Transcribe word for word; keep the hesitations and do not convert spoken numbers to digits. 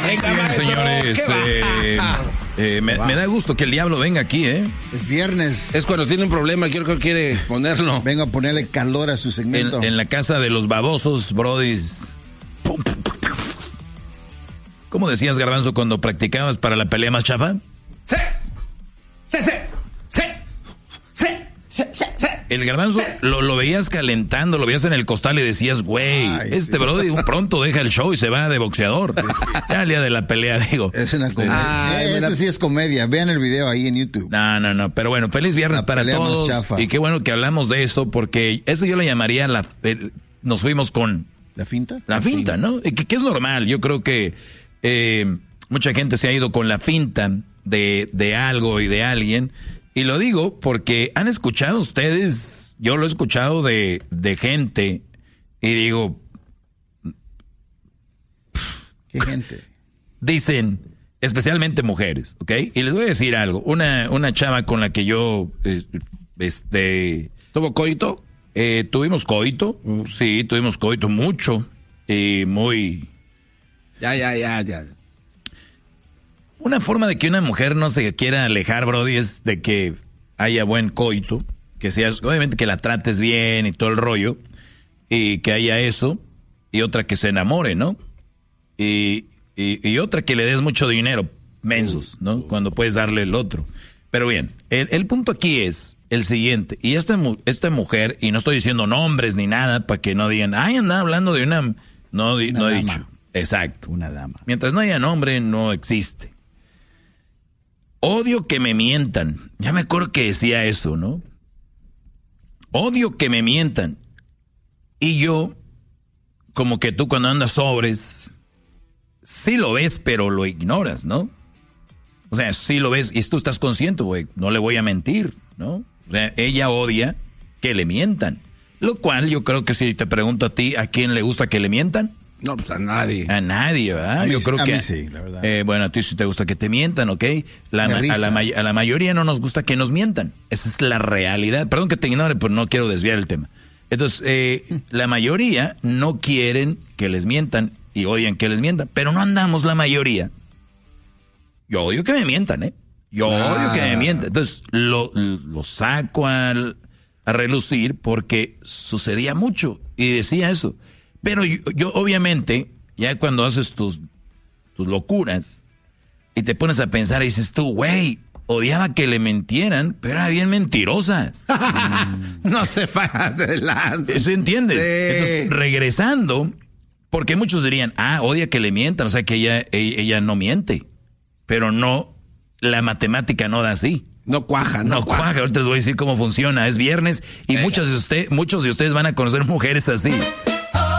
Venga, bien, señores. Eh, eh, me, me da gusto que el diablo venga aquí, ¿eh? Es viernes. Es cuando tiene un problema, yo creo que quiere ponerlo. Venga a ponerle calor a su segmento. En, en la casa de los babosos, brodis. ¿Cómo decías, Garbanzo, cuando practicabas para la pelea más chafa? ¡Sí! ¡Sí, sí! ¡Sí! ¡Sí! ¡Sí! ¡Sí! sí. El Garbanzo sí. lo, lo veías calentando, lo veías en el costal y decías, güey, este sí. brody un pronto deja el show y se va de boxeador. Ya el día de la pelea, digo. Es una comedia. Ah, eh, eso sí es comedia. Vean el video ahí en YouTube. No, no, no. Pero bueno, feliz viernes la para todos. Y qué bueno que hablamos de eso, porque eso yo le llamaría la... Eh, nos fuimos con... ¿La finta? La, la finta, finta, ¿no? Que, que es normal. Yo creo que eh, mucha gente se ha ido con la finta de, de algo y de alguien. Y lo digo porque han escuchado ustedes, yo lo he escuchado de, de gente y digo... ¿Qué gente? Dicen, especialmente mujeres, ¿ok? Y les voy a decir algo. Una, una chava con la que yo, este... ¿Tuvo coito? Eh, tuvimos coito, uh. sí, tuvimos coito mucho y muy... Ya, ya, ya, ya. Una forma de que una mujer no se quiera alejar, Brody, es de que haya buen coito, que seas, obviamente que la trates bien y todo el rollo, y que haya eso, y otra que se enamore, ¿no? Y, y, y otra que le des mucho dinero, mensos, ¿no? Cuando puedes darle el otro. Pero bien, el, el punto aquí es el siguiente, y esta, esta mujer, y no estoy diciendo nombres ni nada, para que no digan, ay, anda hablando de una... No, una no he dama. dicho. Exacto. Una dama. Mientras no haya nombre, no existe. Odio que me mientan. Ya me acuerdo que decía eso, ¿no? Odio que me mientan. Y yo, como que tú cuando andas sobres, sí lo ves, pero lo ignoras, ¿no? O sea, sí lo ves y tú estás consciente, güey, no le voy a mentir, ¿no? O sea, ella odia que le mientan. Lo cual yo creo que si te pregunto a ti, ¿a quién le gusta que le mientan? No, pues a nadie. A nadie, ¿verdad? Mí, Yo creo a que... Mí sí, la verdad. Eh, bueno, a ti sí te gusta que te mientan, ¿ok? La, a, la, a la mayoría no nos gusta que nos mientan. Esa es la realidad. Perdón que te ignore, pero no quiero desviar el tema. Entonces, eh, la mayoría no quieren que les mientan y odian que les mientan, pero no andamos la mayoría. Yo odio que me mientan, ¿eh? Yo ah. odio que me mientan. Entonces, lo, lo saco al, a relucir porque sucedía mucho y decía eso. Pero yo, yo, obviamente, ya cuando haces tus, tus locuras y te pones a pensar y dices tú, güey, odiaba que le mentieran, pero era bien mentirosa. No se pase de lanza. ¿Eso entiendes? Sí. Entonces, regresando, porque muchos dirían, ah, odia que le mientan, o sea que ella, ella, ella no miente. Pero no, la matemática no da así. No cuaja, no, no cuaja. cuaja. Ahorita les voy a decir cómo funciona. Es viernes y muchos de, usted, muchos de ustedes van a conocer mujeres así.